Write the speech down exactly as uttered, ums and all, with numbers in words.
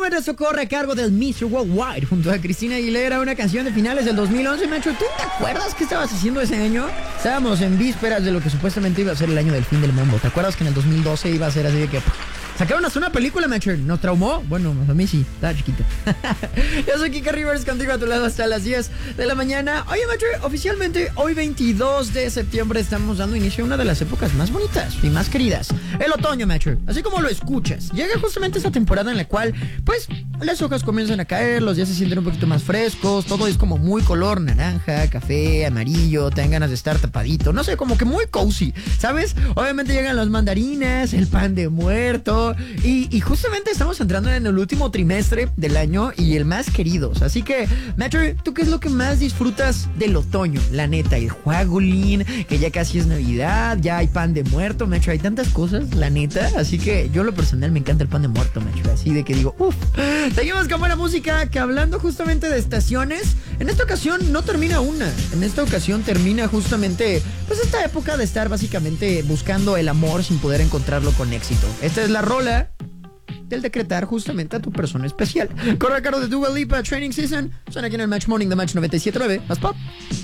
Kilómetros corre a cargo del mister Worldwide junto a Cristina Aguilera, una canción de finales del dos mil once. Macho, ¿tú te acuerdas qué estabas haciendo ese año? Estábamos en vísperas de lo que supuestamente iba a ser el año del fin del mundo. ¿Te acuerdas que en el dos mil doce iba a ser así de que sacaron hasta una película, macho? ¿Nos traumó? Bueno, a mí sí, estaba chiquito. Yo soy Kika Rivers, contigo a tu lado hasta las diez de la mañana. Oye, macho, oficialmente hoy veintidós de septiembre estamos dando inicio a una de las épocas más bonitas y más queridas, el otoño, macho. Así como lo escuchas, llega justamente esa temporada en la cual, pues, las hojas comienzan a caer, los días se sienten un poquito más frescos, todo es como muy color naranja, café, amarillo, te dan ganas de estar tapadito, no sé, como que muy cozy, ¿sabes? Obviamente llegan las mandarinas, el pan de muerto, y, y justamente estamos entrando en el último trimestre del año y el más queridos. Así que, Metro, ¿tú qué es lo que más disfrutas del otoño? La neta, el juagolín, que ya casi es Navidad, ya hay pan de muerto, Metro, hay tantas cosas, la neta. Así que yo, lo personal, me encanta el pan de muerto, Metro, así de que digo, uff. Seguimos con buena música, que hablando justamente de estaciones, en esta ocasión no termina una, en esta ocasión termina justamente, pues, esta época de estar básicamente buscando el amor sin poder encontrarlo con éxito. Esta es la rola del decretar justamente a tu persona especial. Corre a cargo de Dua Lipa, Training Season. Suena aquí en el Match Morning de Match noventa y siete punto nueve. Más pop.